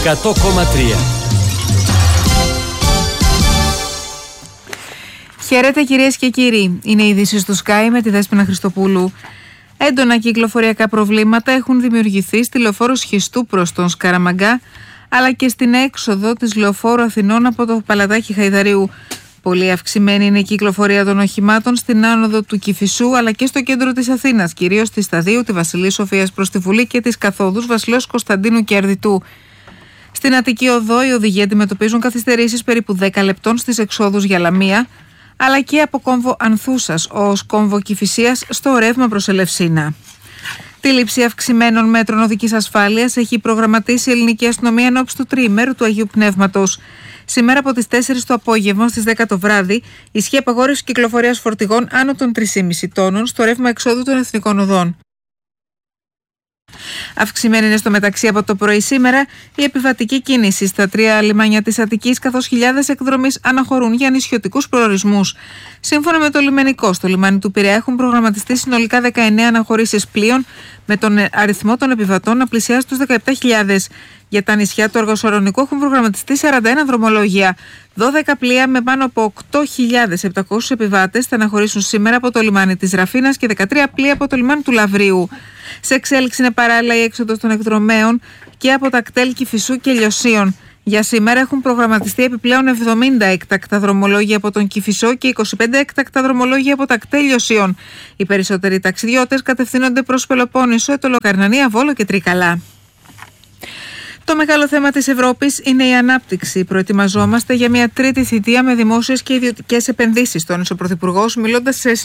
100,3. Χαίρετε κυρίες και κύριοι. Είναι οι ειδήσεις του Sky με τη Δέσποινα Χριστοπούλου. Έντονα κυκλοφοριακά προβλήματα έχουν δημιουργηθεί στη λεωφόρο Σχιστού προς τον Σκαραμαγκά, αλλά και στην έξοδο της λεωφόρου Αθηνών από το Παλατάκι Χαϊδαρίου. Πολύ αυξημένη είναι η κυκλοφορία των οχημάτων στην άνοδο του Κηφισού, αλλά και στο κέντρο της Αθήνας, κυρίως στη Σταδίου, τη Βασιλής Σοφίας προς τη Βουλή και τις καθόδους Βασιλέως Κωνσταντίνου και Αρδιτού. Στην Αττική Οδό, οι οδηγοί αντιμετωπίζουν καθυστερήσεις περίπου 10 λεπτών στις εξόδους για Λαμία, αλλά και από κόμβο Ανθούσας ως κόμβο Κηφισίας στο ρεύμα προς Ελευσίνα. Τη λήψη αυξημένων μέτρων οδικής ασφάλειας έχει προγραμματίσει η Ελληνική Αστυνομία ενόψει του τριημέρου του Αγίου Πνεύματος. Σήμερα από τις 4 το απόγευμα στις 10 το βράδυ ισχύει απαγόρευση κυκλοφορίας φορτηγών άνω των 3,5 τόνων στο ρεύμα εξόδου των εθνικών οδών. Αυξημένη είναι στο μεταξύ από το πρωί σήμερα η επιβατική κίνηση στα 3 λιμάνια της Αττικής, καθώς χιλιάδες εκδρομείς αναχωρούν για νησιωτικούς προορισμούς. Σύμφωνα με το λιμενικό, στο λιμάνι του Πειραιά έχουν προγραμματιστεί συνολικά 19 αναχωρήσεις πλοίων, με τον αριθμό των επιβατών να πλησιάσει τους 17.000. Για τα νησιά του Αργοσαρονικού έχουν προγραμματιστεί 41 δρομολόγια. 12 πλοία με πάνω από 8.700 επιβάτες θα αναχωρήσουν σήμερα από το λιμάνι της Ραφίνας και 13 πλοία από το λιμάνι του Λαβρίου. Σε εξέλιξη είναι παράλληλα η έξοδος των εκδρομέων και από τα κτέλ Κηφισού και Λιωσίων. Για σήμερα έχουν προγραμματιστεί επιπλέον 70 έκτακτα δρομολόγια από τον Κηφισό και 25 έκτακτα δρομολόγια από τα κτέλ Λιωσίων. Οι περισσότεροι ταξιδιώτες κατευθύνονται προς Πελοπόννησο, Αιτωλοκαρνανία, Βόλο και Τρίκαλα. Το μεγάλο θέμα της Ευρώπης είναι η ανάπτυξη. Προετοιμαζόμαστε για μια τρίτη θητεία με δημόσιες και ιδιωτικές επενδύσεις, τόνισε ο Πρωθυπουργός, μιλώντας σε